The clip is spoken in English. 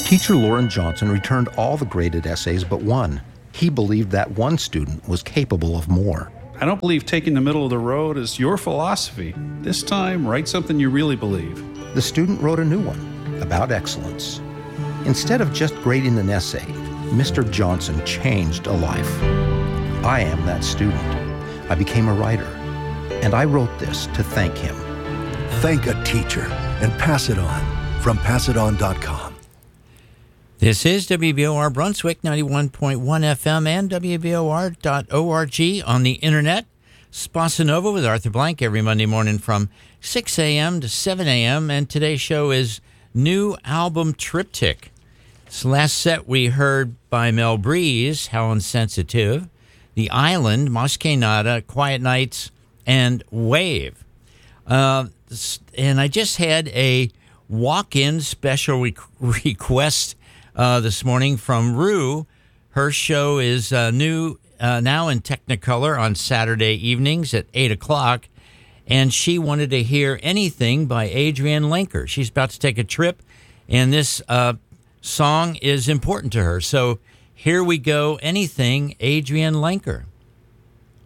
Teacher Lauren Johnson returned all the graded essays but one. He believed that one student was capable of more. I don't believe taking the middle of the road is your philosophy. This time, write something you really believe. The student wrote a new one about excellence. Instead of just grading an essay, Mr. Johnson changed a life. I am that student. I became a writer, and I wrote this to thank him. Thank a teacher and pass it on from passiton.com. This is WBOR Brunswick 91.1 FM and WBOR.org on the internet. Spossa Nova with Arthur Blank every Monday morning from 6 a.m. to 7 a.m. And today's show is New Album Triptych. This last set we heard by Mel Breeze, How Insensitive, The Island, Mosquenada, Quiet Nights, and Wave. And I just had a walk-in special request this morning from Rue. Her show is new now in Technicolor on Saturday evenings at 8 o'clock, and she wanted to hear Anything by Adrienne Lenker. She's about to take a trip, and this song is important to her. So here we go, Anything, Adrienne Lenker.